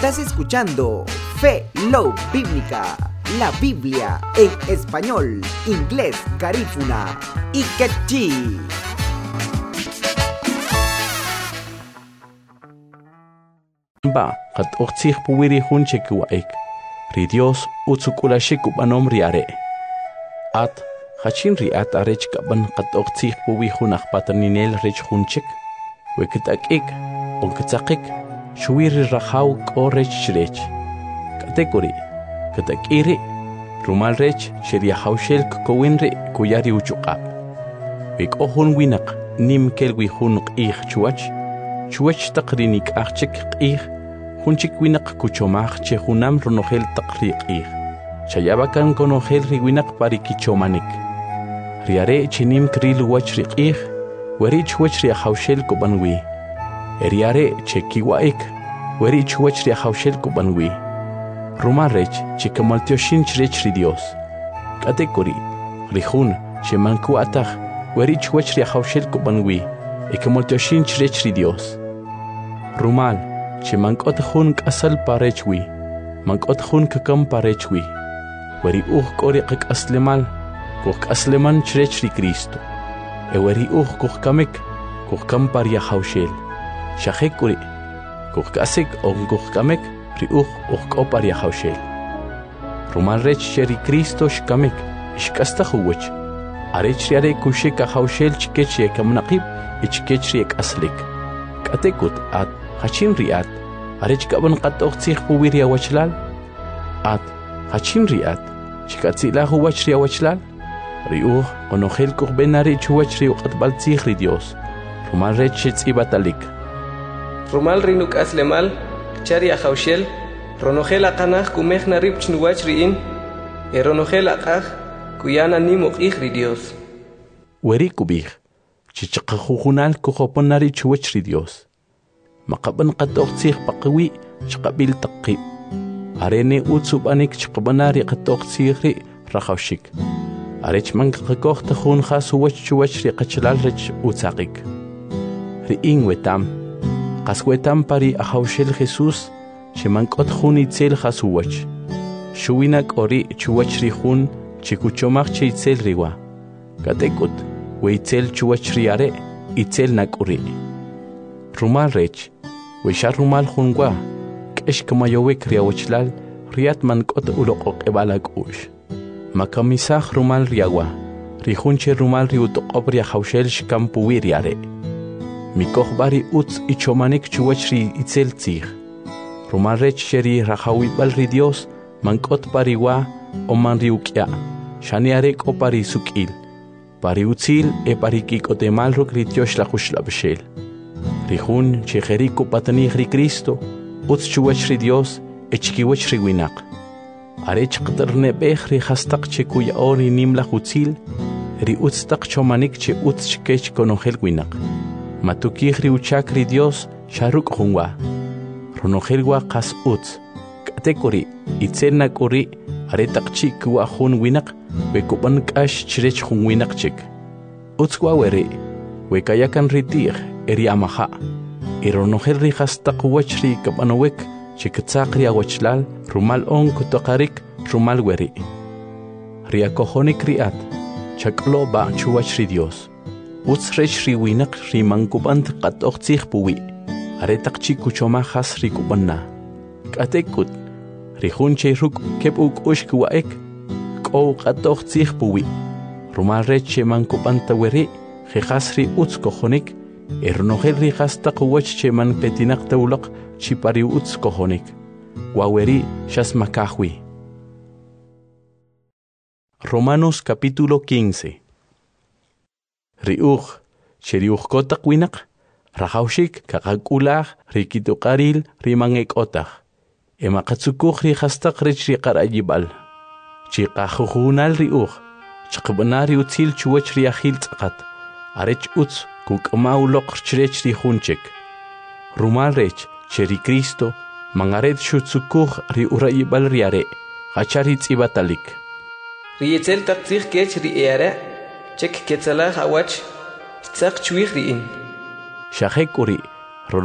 Estás escuchando Fe Love Bíblica, la Biblia en español, inglés, garífuna y quechí. Ba, qad uqtsih puwiri hunchek waik. Ri Dios utsukula shikubanom riare. At hachin riat arech kaban qad uqtsih puwi hunach pataninel rech hunchek. Wekitakik, onkitakik, shuwiri rahaw korech shrech. Katekuri, katakiri, rumal rech sheria haushel kowinri kuyari uchuqab. Wik ohun winak nim kelwi hunuk chuach. Chuach taqrinik achik hunchik winak kuchomach che hunam ronogel taqriq chayabakan konogel riwinak parikichomanik. Riare chinim kril wach riqih, werich wach ria haushel kubanwi. Eriare che kiwaik, werich wach ria haushel kubanwi. Rumarech che kamaltioshin chrech ri Dios. Katekuri, rihun che manku atach, werich wach ria haushel kubanwi. Kamaltioshin chrech ri Dios. Rumal, che mankot hun kasal parechwi, mankot hun kakam parechwi. Weri kori kak aslemal, kuk asleman chrech ri Cristo. Weri kuk kamek, kuk kam paria haushel. Shahekuri, kuk kasek kuk kamek, ri ko paria haushel. Rumal rech sheri Cristo shkamek, shkasta huwech. Arech riare kusheka haushel chkech kamnaqib, ichkech riek aslik. Katekut at hachin riat, arech kaban qatoqtsih puwiria wachlal. At hachin riat, chikatzila huwachria wachlal. Riuh onogel benari chuwachri qatbaltzih ri Dios. Rumal rech tz'ibatalik. Rumal rinuk aslemal, charia haushel, ronogel aqanaj kumej narib chnuwach riin, ronogel aqaj kuyana nimuk ri Dios. Weri kubij, chichaqajujunal kujoponari chuwach ri Dios. Maqaban qatoqtsih paqwi chqabil taqib. Arene utsubanik chqabanari qatoqtsih ri rajawshik. Arech manqaqoq tajun khas huwach chuwach ri qachlal rech utsaqik. Ri ingwetam, qaswetam pari ahawshel Jesus, shemankot jun itzel khas huwach. Shuwinak ori chuwach ri jun chikuchomach chitzel riwa. Katekut, weitzel chuwach riare, itzel nakuri. Rumal rech, weshar rumal junwa, kesh kamayowek riawachlal, riat mankot uloqok ebalak ush. Makamisach rumal riawa, rihunche rumal riutoqob riahawshel shkampuwi riare. Mikoh bari utz ichomanik chuwach ri itzel tzih. Rumal rech sheri rajawibal ri Dios, mankot pariwa o man riukya, shaniarek o pari sukil. Pari utzil pari kikotemal ruk rityosh la beshel. Rihun chejeriku patanih ri Cristo, utz chuwach ri Dios, echkiwach ri winak. Arech qtarne bech ri hastak che kuya ori nim la utzil, ri utz tak chomanik che utz chkech konogel winak. Matukih ri uchak ri Dios, sharuk hunwa. Ronogel wa qas utz. Katekuri, itzel nakuri, aretak chik wa hun winak, wekuban kash chrech hun winak chik. Utz wa weri, wekayakan ritir, eri amaha. Ironogel ri hastak wach ri kabanowek, chikatzak ri awachlal, rumal on kutokarik, rumal weri. Riakohonik riat, chaklo ba chuwach ri Dios. Utz rech ri winak ri mankubant qatoqtzih puwi. Aretak chikuchomahas ri kubanna. Katekut, rihunche ruk kepuk ushkuwaek, ko qatoqtzih puwi. Rumal reche mankubanta weri, jehasri utz kohonik, ernogel ri hastaq wach che man petinak taulaq chipari utz kohonik. Waweri shas makahwi. Romanos capítulo 15. Riuj, sheriuj kotak winak, rajawshik kakakulaj rikituqaril rimangek otaj. Emakatsukuj ri hastaq rech ri qarayibal. Chiqajujunal riuj, chqbanari utzil chuwach ri ajil tzaqat. Arech utz kukmauloq chrech ri hunchek. Rumal rech cheri Cristo, mangaret shutsukuj ri urayibal riare, hachari tzibatalik. Rietzel taqtzih kech ri eare, chek ketzalaj awach, tzaq chwih riin. Shahekuri,